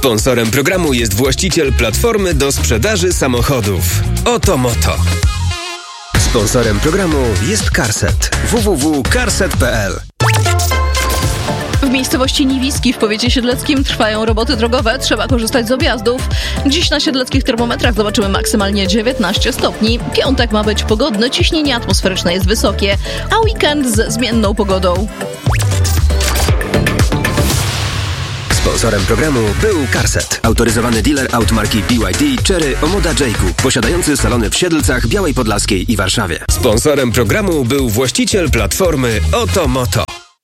Sponsorem programu jest właściciel platformy do sprzedaży samochodów Otomoto. Sponsorem programu jest Carset. www.carset.pl. W miejscowości Niwiski w powiecie siedleckim trwają roboty drogowe. Trzeba korzystać z objazdów. Dziś na siedleckich termometrach zobaczymy maksymalnie 19 stopni. Piątek ma być pogodny, ciśnienie atmosferyczne jest wysokie, a weekend z zmienną pogodą. Sponsorem programu był Carset, autoryzowany dealer aut marki BYD, Chery, Omoda, Jayku, posiadający salony w Siedlcach, Białej Podlaskiej i Warszawie. Sponsorem programu był właściciel platformy Otomoto.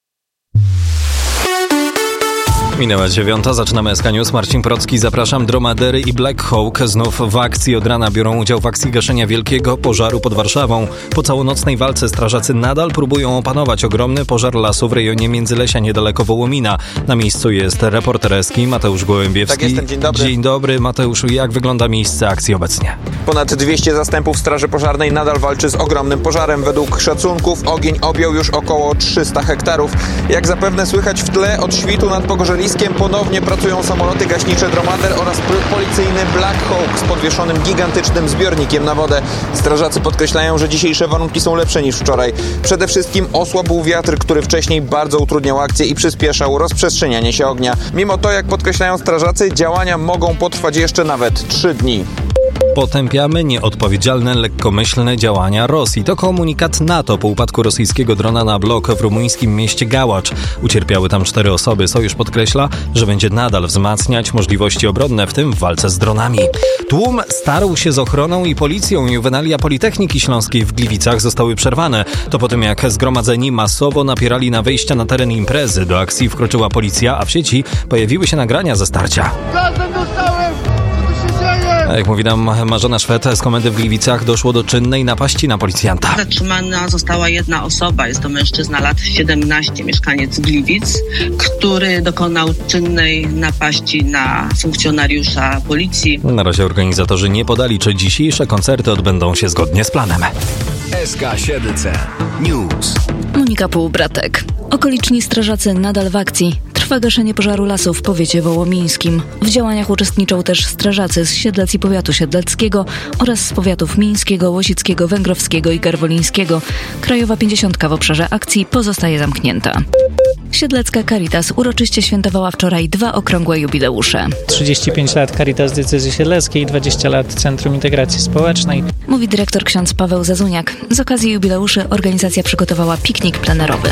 Minęła 9, zaczynamy SK News. Marcin Procki, zapraszam. Dromadery i Black Hawk znów w akcji. Od rana biorą udział w akcji gaszenia wielkiego pożaru pod Warszawą. Po całonocnej walce strażacy nadal próbują opanować ogromny pożar lasu w rejonie Międzylesia niedaleko Wołomina. Na miejscu jest reporter Eski Mateusz Gołębiewski. Tak, jestem. Dzień dobry. Dzień dobry, Mateuszu. Jak wygląda miejsce akcji obecnie? Ponad 200 zastępów Straży Pożarnej nadal walczy z ogromnym pożarem. Według szacunków ogień objął już około 300 hektarów. Jak zapewne słychać w tle, od świtu nad Pogorzeliskiem ponownie pracują samoloty gaśnicze Dromader oraz policyjny Black Hawk z podwieszonym gigantycznym zbiornikiem na wodę. Strażacy podkreślają, że dzisiejsze warunki są lepsze niż wczoraj. Przede wszystkim osłabł wiatr, który wcześniej bardzo utrudniał akcję i przyspieszał rozprzestrzenianie się ognia. Mimo to, jak podkreślają strażacy, działania mogą potrwać jeszcze nawet 3 dni. Potępiamy nieodpowiedzialne, lekkomyślne działania Rosji. To komunikat NATO po upadku rosyjskiego drona na blok w rumuńskim mieście Gałacz. Ucierpiały tam 4 osoby. Sojusz podkreśla, że będzie nadal wzmacniać możliwości obronne, w tym w walce z dronami. Tłum starł się z ochroną i policją. Juwenalia Politechniki Śląskiej w Gliwicach zostały przerwane. To po tym, jak zgromadzeni masowo napierali na wejścia na teren imprezy. Do akcji wkroczyła policja, a w sieci pojawiły się nagrania ze starcia. Gazem dostałem! Co tu się dzieje? A jak mówi nam Marzena Szwed z komendy w Gliwicach, doszło do czynnej napaści na policjanta. Zatrzymana została jedna osoba, jest to mężczyzna lat 17, mieszkaniec Gliwic, który dokonał czynnej napaści na funkcjonariusza policji. Na razie organizatorzy nie podali, czy dzisiejsze koncerty odbędą się zgodnie z planem. SK Siedlce News. Monika Półbratek. Okoliczni strażacy nadal w akcji. Trwa gaszenie pożaru lasu w powiecie wołomińskim. W działaniach uczestniczą też strażacy z Siedlec i powiatu siedleckiego oraz z powiatów mińskiego, łozickiego, węgrowskiego i garwolińskiego. Krajowa 50 w obszarze akcji pozostaje zamknięta. Siedlecka Caritas uroczyście świętowała wczoraj 2 okrągłe jubileusze. 35 lat Caritas Diecezji Siedleckiej, 20 lat Centrum Integracji Społecznej. Mówi dyrektor ksiądz Paweł Zazuniak. Z okazji jubileuszy organizacja przygotowała piknik plenerowy.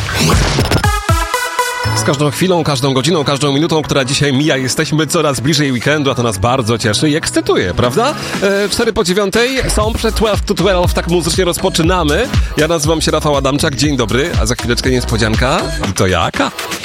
Z każdą chwilą, każdą godziną, każdą minutą, która dzisiaj mija, jesteśmy coraz bliżej weekendu, a to nas bardzo cieszy i ekscytuje, prawda? 8:45 są przed 12 to 12, tak muzycznie rozpoczynamy. Ja nazywam się Rafał Adamczak, dzień dobry, a za chwileczkę niespodzianka. I to jaka?